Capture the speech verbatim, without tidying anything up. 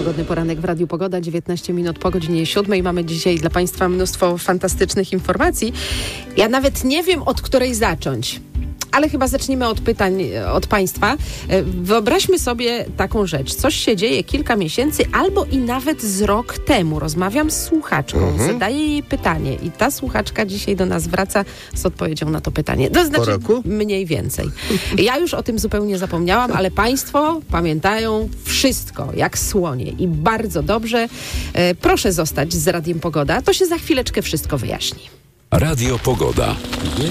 Pogodny poranek w Radiu Pogoda, dziewiętnaście minut po godzinie siódmej. Mamy dzisiaj dla Państwa mnóstwo fantastycznych informacji. Ja nawet nie wiem, od której zacząć. Ale chyba zaczniemy od pytań od Państwa. Wyobraźmy sobie taką rzecz. Coś się dzieje kilka miesięcy albo i nawet z rok temu. Rozmawiam z słuchaczką, mhm. zadaję jej pytanie i ta słuchaczka dzisiaj do nas wraca z odpowiedzią na to pytanie. To znaczy po roku? Mniej więcej. Ja już o tym zupełnie zapomniałam, ale Państwo pamiętają wszystko, jak słonie i bardzo dobrze. E, proszę zostać z Radiem Pogoda. To się za chwileczkę wszystko wyjaśni. Radio Pogoda.